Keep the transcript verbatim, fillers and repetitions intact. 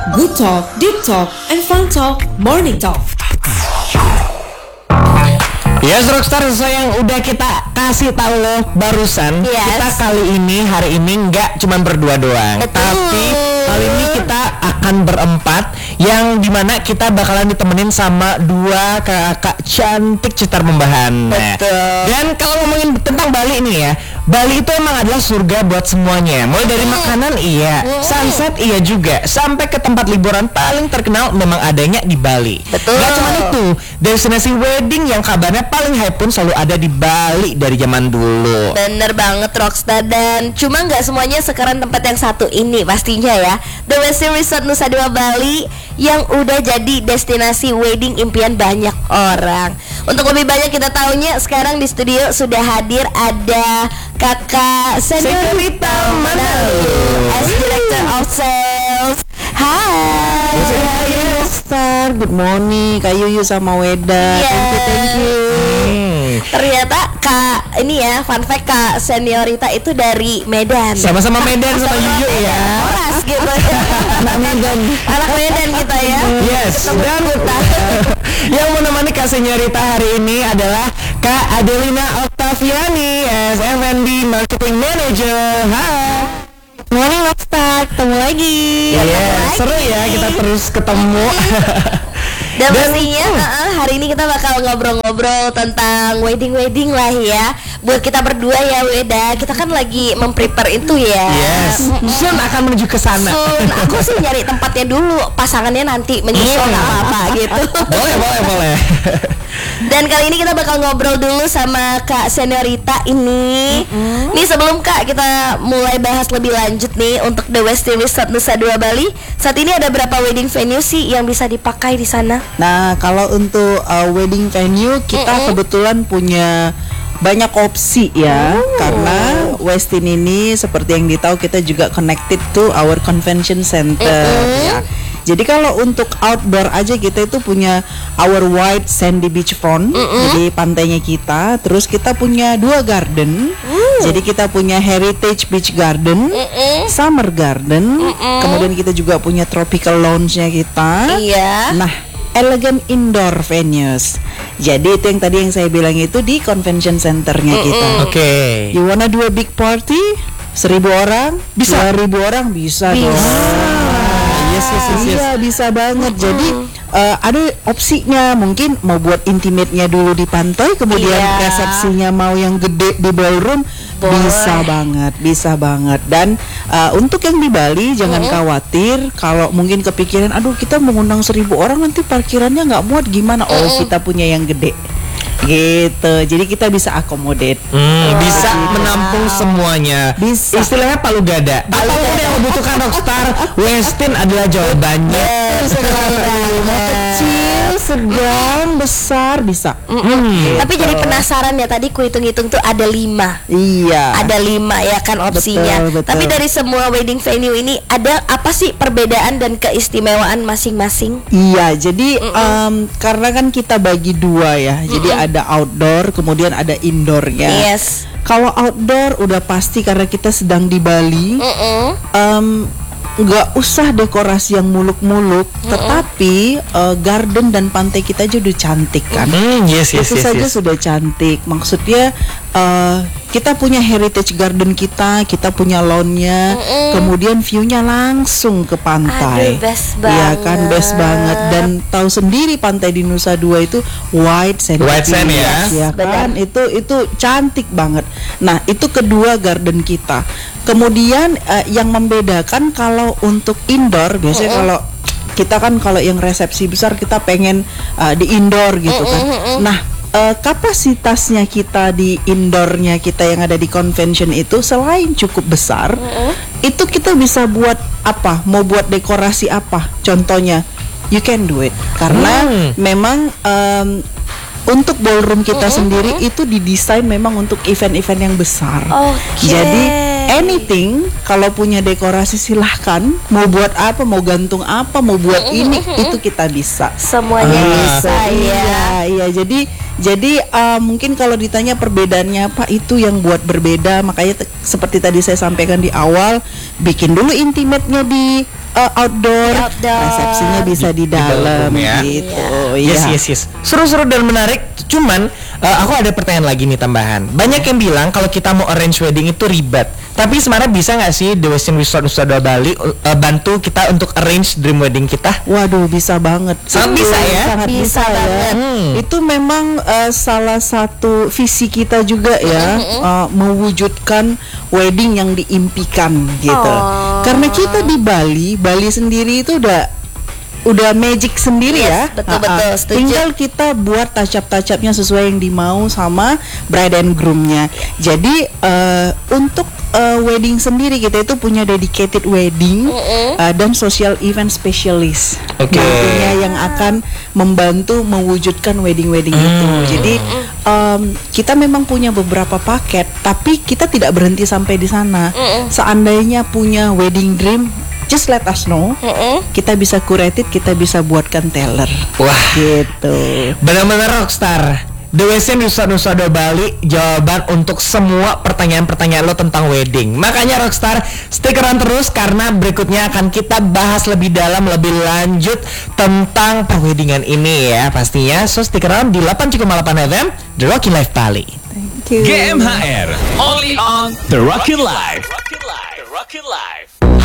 Good talk, deep talk, and fun talk, morning talk. Yes, Rockstar, sesuai yang udah kita kasih tahu lo barusan. Yes. Kita kali ini, hari ini nggak cuma berdua doang. Betul. Tapi kali ini kita akan berempat, yang dimana kita bakalan ditemenin sama dua kakak cantik cetar membahan. Betul. Dan kalau ngomongin tentang Bali nih ya, Bali itu emang adalah surga buat semuanya. Mulai dari makanan iya, sunset iya juga, sampai ke tempat liburan paling terkenal memang adanya di Bali. Betul. Gak cuma itu, destinasi wedding yang kabarnya paling hype pun selalu ada di Bali dari zaman dulu. Bener banget Rockstar. Dan cuma nggak semuanya sekarang tempat yang satu ini pastinya ya, The Westin Resort Nusa Dua Bali, yang udah jadi destinasi wedding impian banyak orang. Untuk lebih banyak kita tahunya, sekarang di studio sudah hadir ada Kakak Seniorita Manalu as Director of Sales. Hai. Hai Star, good morning Kak Yuyu sama Weda. Yes. Thank you, thank you. Hmm. Ternyata Kak, ini ya fun fact, Kak Seniorita itu dari Medan. Sama-sama Medan sama Yuyu ya. Oras gitu ya. Anak Medan. Anak Medan kita ya. Yes. Ketemu Dan kita. yang menemani Kak Seniorita hari ini adalah Kak Adelina Octaviani as F and B Marketing Manager. Hai. Morning Rockstar, ketemu lagi. Iya, seru ya kita terus ketemu. Dan Dan- pastinya uh-uh, hari ini kita bakal ngobrol-ngobrol tentang wedding-wedding lah ya. Buat kita berdua ya Weda, kita kan lagi memprepare itu ya. Yes. Soon akan menuju ke sana. Soon, aku sih nyari tempatnya dulu, pasangannya nanti menyusul Iya. apa-apa gitu. Boleh, boleh, boleh. Dan kali ini kita bakal ngobrol dulu sama Kak Seniorita ini. Nih sebelum Kak kita mulai bahas lebih lanjut nih, untuk The Westin Resort Nusa Dua Bali, saat ini ada berapa wedding venue sih yang bisa dipakai di sana? Nah, kalau untuk uh, wedding venue kita Mm-mm. kebetulan punya banyak opsi ya. Karena Westin ini seperti yang ditahu, kita juga connected to our convention center ya. Jadi kalau untuk outdoor aja kita itu punya our white sandy beach front, jadi pantainya kita. Terus kita punya dua garden. Jadi kita punya heritage beach garden, summer garden. Kemudian kita juga punya tropical lounge-nya kita. Iya. Nah, elegant indoor venues. Jadi itu yang tadi yang saya bilang itu di convention centernya kita. Oke. You wanna do a big party? Seribu orang? Bisa. Dua ribu orang? Bisa, Bisa. dong. Yes, yes, yes, yes. Iya, bisa banget. Jadi uh, ada opsinya, mungkin mau buat intimate-nya dulu di pantai, kemudian Iya. resepsinya mau yang gede di ballroom. Boleh. Bisa banget, bisa banget. Dan uh, untuk yang di Bali jangan khawatir kalau mungkin kepikiran, aduh kita mengundang seribu orang nanti parkirannya nggak muat gimana? Oh, kita punya yang gede. Gitu. Jadi kita bisa accommodate. Hmm, bisa menampung semuanya. Bisa. Istilahnya palu gada. Apapun yang membutuhkan Rockstar, Westin adalah jawabannya. Mau kecil, sedang, besar bisa. Hmm. Tapi jadi penasaran ya, tadi ku hitung-hitung tuh ada lima. Iya. Ada lima ya kan opsinya. Betul, betul. Tapi dari semua wedding venue ini, ada apa sih perbedaan dan keistimewaan masing-masing? Iya, jadi em, karena kan kita bagi dua ya. Jadi ada outdoor, kemudian ada indoornya. Yes. Kalau outdoor udah pasti karena kita sedang di Bali. Mm-mm. em, nggak usah dekorasi yang muluk-muluk, tetapi eh, garden dan pantai kita aja udah cantik kan. Hmm, yes, yes, Itu yes, saja yes. sudah cantik. Maksudnya eh, kita punya heritage garden kita, kita punya lawnnya, kemudian viewnya langsung ke pantai. Aduh, best Iya kan, banget. best banget. Dan tahu sendiri pantai di Nusa Dua itu white sand, White sand ya. ya kan, itu itu cantik banget. Nah itu kedua garden kita. Kemudian eh, yang membedakan kalau untuk indoor biasanya kalau kita kan kalau yang resepsi besar kita pengen uh, di indoor gitu kan. Nah, uh, kapasitasnya kita di indoornya kita yang ada di convention itu selain cukup besar, itu kita bisa buat apa? Mau buat dekorasi apa? Contohnya, you can do it karena Hmm. memang um, untuk ballroom kita sendiri itu didesain memang untuk event-event yang besar. Oke. Jadi anything kalau punya dekorasi silahkan, mau buat apa, mau gantung apa, mau buat ini itu kita bisa. Semuanya Ah. bisa ya. Iya, iya. Jadi jadi uh, mungkin kalau ditanya perbedaannya apa, itu yang buat berbeda. Makanya te- seperti tadi saya sampaikan di awal, bikin dulu intimate-nya di uh, outdoor, Outdoor. resepsinya bisa di, Di dalam dalam ya. gitu. Yes, Iya. yes, yes. Seru-seru dan menarik. Cuman uh, aku ada pertanyaan lagi nih tambahan. Banyak yang bilang kalau kita mau arrange wedding itu ribet. Tapi sebenarnya bisa nggak sih The Westin Resort Nusa Dua Bali uh, bantu kita untuk arrange dream wedding kita? Waduh, bisa banget. Sangat bisa ya? Sangat Bisa bisa, ya. banget. Hmm. Itu memang uh, salah satu visi kita juga ya, uh, mewujudkan wedding yang diimpikan gitu. Oh. Karena kita di Bali, Bali sendiri itu udah udah magic sendiri Yes, ya. betul-betul, Ah, ah. setuju. Tinggal kita buat touch-up-touch-upnya sesuai yang dimau sama bride and groomnya. Jadi uh, untuk uh, wedding sendiri kita itu punya dedicated wedding uh, dan social event specialist. Oke. Nantinya yang akan membantu mewujudkan wedding-wedding itu. Jadi um, kita memang punya beberapa paket, tapi kita tidak berhenti sampai di sana. Seandainya punya wedding dream, just let us know. Kita bisa curated, kita bisa buatkan teller. Wah, Gitu. benar-benar rockstar. The Westin Resort Nusa Dua Bali, jawaban untuk semua pertanyaan-pertanyaan lo tentang wedding. Makanya Rockstar, stick around terus karena berikutnya akan kita bahas lebih dalam, lebih lanjut tentang perweddingan ini ya pastinya. So stick around di delapan koma delapan F M The Rockin Life Bali. Thank you. G M H R only on The Rockin' Life. The Rockin' Life.